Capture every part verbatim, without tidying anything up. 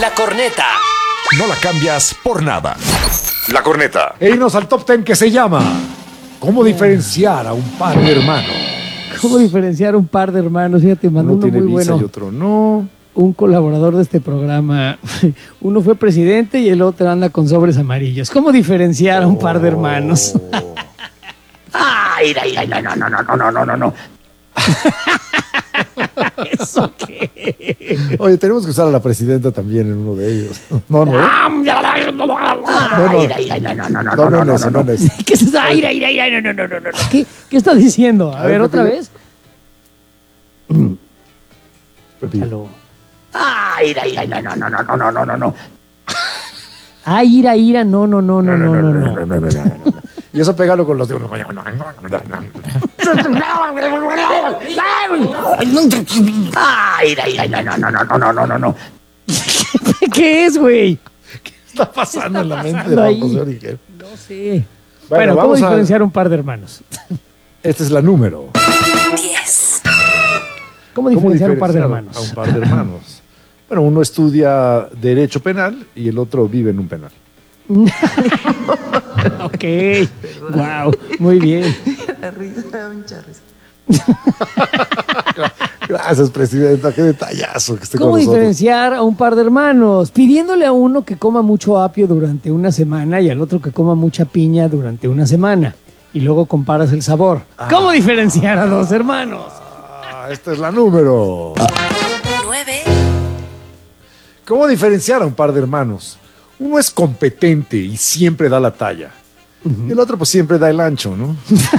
La corneta. No la cambias por nada. La corneta. E irnos al top ten que se llama ¿Cómo diferenciar a un par de hermanos? ¿Cómo diferenciar un par de hermanos? Fíjate, mandó uno, uno tiene muy visa bueno. y otro no. Un colaborador de este programa. Uno fue presidente y el otro anda con sobres amarillos. ¿Cómo diferenciar a un par de hermanos? Ay, ay, ay, no, no, no, no, no, no, no, no. ¿Eso qué? Oye, tenemos que usar a la presidenta también en uno de ellos. No, no. Ay, ay, no, no, no, no, No, no, no, no, no. ¿Qué es eso? Ay, ay, ay, ay, no, no, no, no, no. ¿Qué, ¿Qué está diciendo? A, A ver, ver, otra Pepillo. vez. Pepillo. Aló. ay, ay, ay, no, no, no, no, no, no, no, no. Ay, ira, ira, no, no, no, no, no, no, no. Y eso pégalo con los de uno. Ay, ay, ay, no, no, no, no, no, no, no, no. ¿Qué es, güey? ¿Qué está pasando en la mente de pasando Juan ahí? José Origel? No sé. Bueno, Bueno, ¿cómo vamos a- diferenciar un par de hermanos? Esta es la número. diez. ¿Cómo ¿Cómo diferenciar un par de diferenciar hermanos? a un par de hermanos? Bueno, uno estudia derecho penal y el otro vive en un penal. Ok. Wow. Muy bien. La risa da mucha risa. Gracias, presidenta. Qué detallazo que esté con ¿Cómo nosotros. diferenciar a un par de hermanos? Pidiéndole a uno que coma mucho apio durante una semana y al otro que coma mucha piña durante una semana. Y luego comparas el sabor. ¿Cómo diferenciar a dos hermanos? Ah, esta es la número. nueve. ¿Cómo diferenciar a un par de hermanos? Uno es competente y siempre da la talla. Y el otro pues siempre da el ancho, ¿no?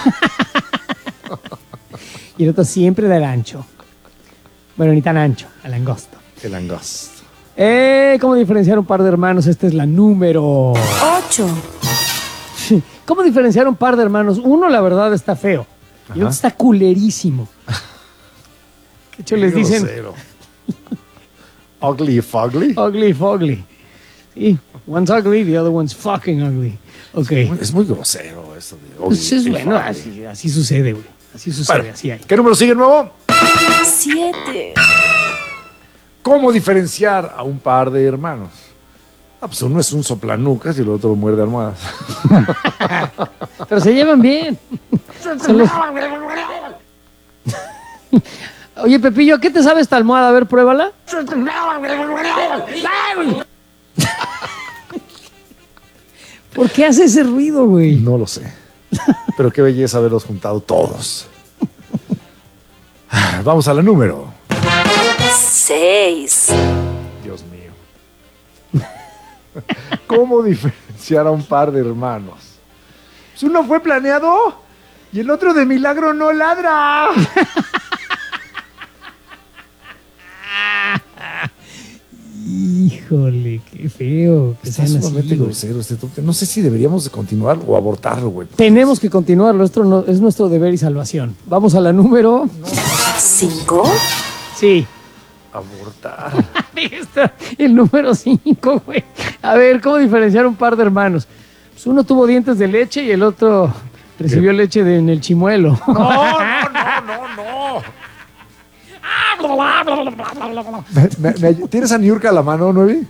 Y el otro siempre da el ancho. Bueno, ni tan ancho, el angosto. El angosto. Eh, ¿Cómo diferenciar un par de hermanos? Esta es la número. ocho. ¿Cómo diferenciar un par de hermanos? Uno, la verdad, está feo. Y el otro está culerísimo. De hecho, les Qué dicen grosero. Ugly y fugly. ugly fogly. Sí, one's ugly, the other one's fucking ugly. Ok. Es muy grosero eso. De ugly Pues es y bueno, fugly. así, así sucede, güey. Así sucede, Bueno, así hay. ¿qué número sigue nuevo? siete. ¿Cómo diferenciar a un par de hermanos? Ah, pues uno es un soplanucas y el otro muerde almohadas. Pero se llevan bien. Son los- Oye, Pepillo, ¿qué te sabe esta almohada? A ver, pruébala. ¿Por qué hace ese ruido, güey? No lo sé. Pero qué belleza haberlos juntado todos. Ah, vamos a la número. seis. Dios mío. ¿Cómo diferenciar a un par de hermanos? Pues uno fue planeado y el otro de milagro no ladra. Híjole, qué feo. Que Está sean así, sumamente güey. grosero este top ten. No sé si deberíamos de continuar o abortarlo, güey. Tenemos que continuar, nuestro, no- es nuestro deber y salvación. Vamos a la número. cinco. Sí. Abortar. Ahí está, el número cinco, güey. A ver, ¿cómo diferenciar un par de hermanos? Pues uno tuvo dientes de leche y el otro recibió leche de- en el chimuelo. No, no, no, no, no. Me- me- me- ¿Tienes a Niurka a la mano, Nuevi?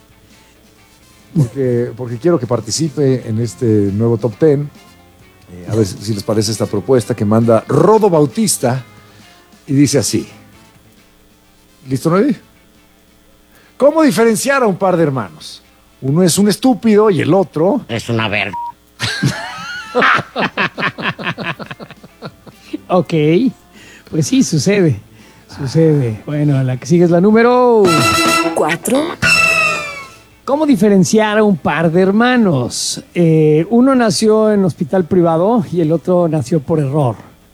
Porque, porque quiero que participe en este nuevo top ten. Eh, a ver si si les parece esta propuesta que manda Rodo Bautista y dice así. ¿Listo, Nuevi? ¿Cómo diferenciar a un par de hermanos? Uno es un estúpido y el otro... Es una verga. Ok, pues sí, sucede. Sucede. Bueno, la que sigue es la número. cuatro. ¿Cómo diferenciar a un par de hermanos? Eh, uno nació en hospital privado y el otro nació por error.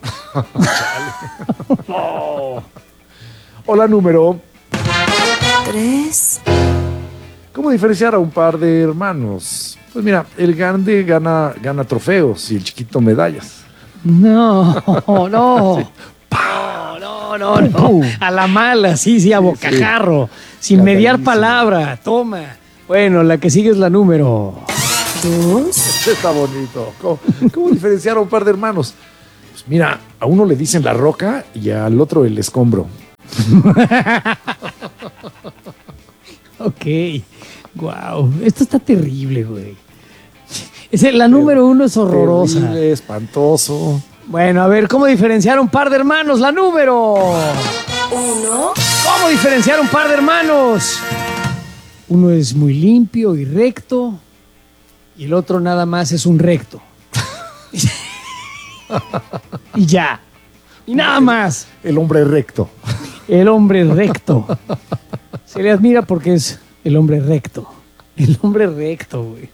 O la número... tres. ¿Cómo diferenciar a un par de hermanos? Pues mira, el grande gana, gana trofeos y el chiquito medallas. No, no. No, no, no, no. A la mala, sí, sí, a bocajarro. Sin mediar Catadísimo. palabra. Toma. Bueno, la que sigue es la número. dos. Está bonito. ¿Cómo, cómo diferenciar a un par de hermanos? Pues mira, a uno le dicen la roca y al otro el escombro. Ok. Wow. Esto está terrible, güey. Es el- la número uno es horrorosa. Terrible, espantoso. Bueno, a ver, ¿cómo diferenciar un par de hermanos? La número. Uno. ¿Cómo diferenciar un par de hermanos? Uno es muy limpio y recto y el otro nada más es un recto. Y ya. Y nada más. El hombre recto. El hombre recto. Se le admira porque es el hombre recto. El hombre recto, güey.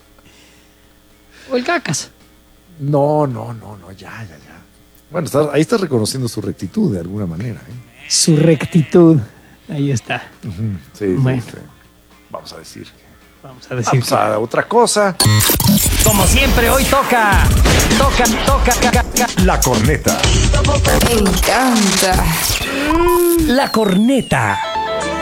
O el cacas. No, no, no, no, ya, ya, ya. Bueno, está- ahí estás reconociendo su rectitud de alguna manera. ¿eh? Su rectitud. Ahí está. Sí, sí, Bueno. sí. Vamos a decir que... Vamos a decir Vamos que... a otra cosa. Como siempre, hoy toca. Toca, toca, ca- ca- ca- La corneta. Me encanta. La corneta.